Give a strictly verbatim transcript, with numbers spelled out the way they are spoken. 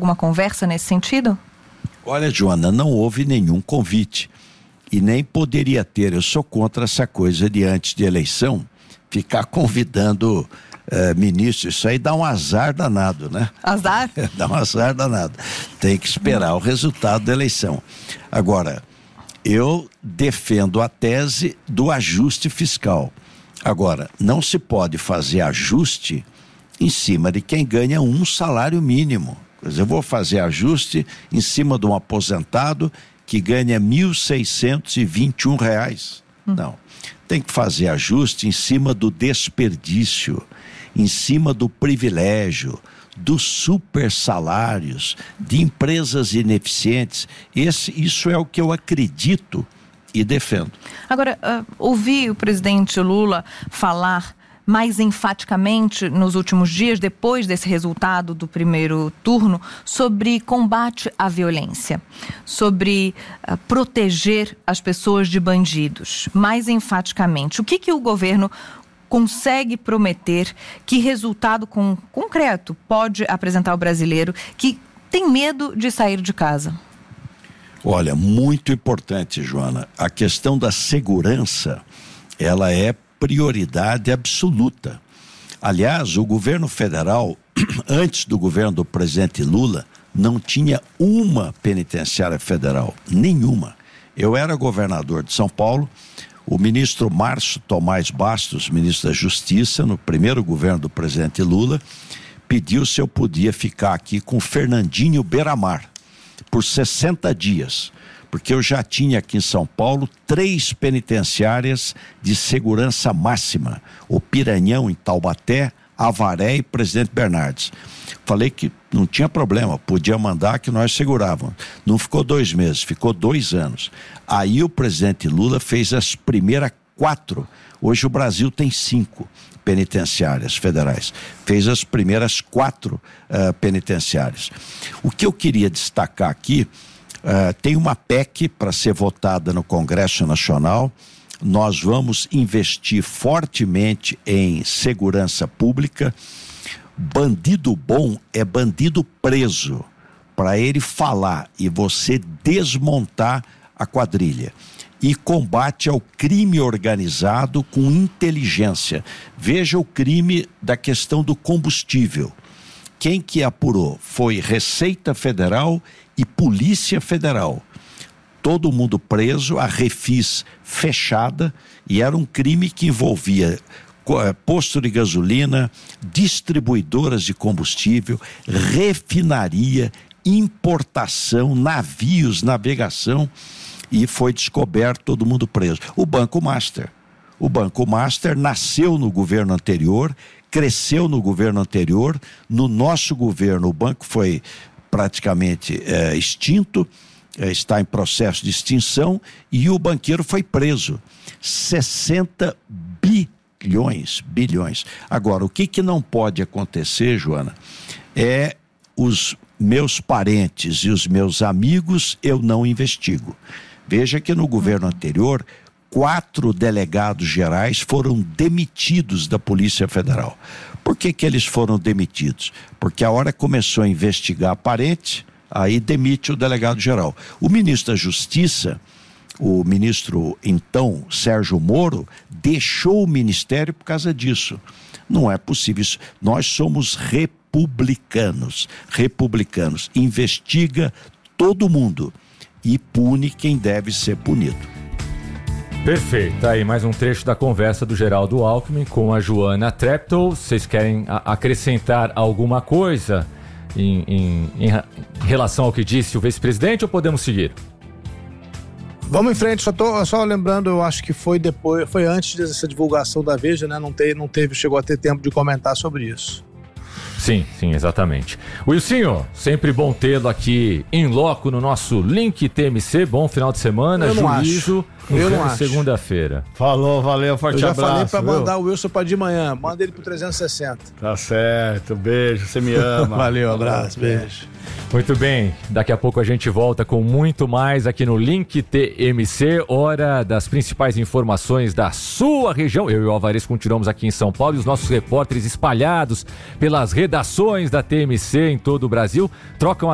alguma conversa nesse sentido? Olha, Joana, não houve nenhum convite e nem poderia ter. Eu sou contra essa coisa de antes de eleição ficar convidando uh, ministros. Isso aí dá um azar danado, né? Azar? Dá um azar danado. Tem que esperar o resultado da eleição. Agora, eu defendo a tese do ajuste fiscal. Agora, não se pode fazer ajuste em cima de quem ganha um salário mínimo. Quer dizer, eu vou fazer ajuste em cima de um aposentado que ganha mil seiscentos e vinte e um reais. Hum. Não. Tem que fazer ajuste em cima do desperdício, em cima do privilégio, dos super salários, de empresas ineficientes. Esse, isso é o que eu acredito e defendo. Agora, uh, ouvi o presidente Lula falar mais enfaticamente nos últimos dias, depois desse resultado do primeiro turno, sobre combate à violência, sobre uh, proteger as pessoas de bandidos, mais enfaticamente. O que que o governo consegue prometer, que resultado com, concreto pode apresentar ao brasileiro que tem medo de sair de casa? Olha, muito importante, Joana, a questão da segurança, ela é prioridade absoluta. Aliás, o governo federal, antes do governo do presidente Lula, não tinha uma penitenciária federal, nenhuma. Eu era governador de São Paulo, o ministro Márcio Tomás Bastos, ministro da Justiça, no primeiro governo do presidente Lula, pediu se eu podia ficar aqui com Fernandinho Beiramar por sessenta dias. Porque eu já tinha aqui em São Paulo três penitenciárias de segurança máxima, o Piranhão em Taubaté, Avaré e Presidente Bernardes. Falei que não tinha problema, podia mandar que nós segurávamos. Não ficou dois meses, ficou dois anos. Aí o presidente Lula fez as primeiras quatro. Hoje o Brasil tem cinco penitenciárias federais. Fez as primeiras quatro uh, penitenciárias. O que eu queria destacar aqui, Uh, tem uma P E C para ser votada no Congresso Nacional. Nós vamos investir fortemente em segurança pública. Bandido bom é bandido preso, para ele falar e você desmontar a quadrilha. E combate ao crime organizado com inteligência. Veja o crime da questão do combustível. Quem que apurou foi Receita Federal e Polícia Federal. Todo mundo preso, a Refis fechada, e era um crime que envolvia posto de gasolina, distribuidoras de combustível, refinaria, importação, navios, navegação, e foi descoberto, todo mundo preso. O Banco Master. O Banco Master nasceu no governo anterior, cresceu no governo anterior, no nosso governo o banco foi praticamente é, extinto, é, está em processo de extinção, e o banqueiro foi preso. sessenta bilhões, bilhões. Agora, o que que não pode acontecer, Joana, é os meus parentes e os meus amigos eu não investigo. Veja que no governo anterior, quatro delegados gerais foram demitidos da Polícia Federal. Por que que eles foram demitidos? Porque a hora que começou a investigar parente, aí demite o delegado geral. O ministro da Justiça, o ministro então Sérgio Moro, deixou o ministério por causa disso. Não é possível isso. Nós somos republicanos, republicanos. Investiga todo mundo e pune quem deve ser punido. Perfeito, aí mais um trecho da conversa do Geraldo Alckmin com a Joana Treptow. Vocês querem a- acrescentar alguma coisa em, em, em relação ao que disse o vice-presidente ou podemos seguir? Vamos em frente, só, tô, só lembrando, eu acho que foi depois, foi antes dessa divulgação da Veja, né? Não, te, não teve, chegou a ter tempo de comentar sobre isso. Sim, sim, exatamente. Wilsinho, sempre bom tê-lo aqui em loco no nosso Link T M C. Bom final de semana, Eu não juízo, acho. Eu não acho. segunda-feira. Falou, valeu, forte Eu já abraço. falei pra viu? mandar o Wilson pra de manhã, manda ele pro trezentos e sessenta. Tá certo, beijo, você me ama. Valeu, abraço, beijo. Muito bem, daqui a pouco a gente volta com muito mais aqui no Link T M C, hora das principais informações da sua região. Eu e o Alvarez continuamos aqui em São Paulo e os nossos repórteres espalhados pelas redações da T M C em todo o Brasil trocam a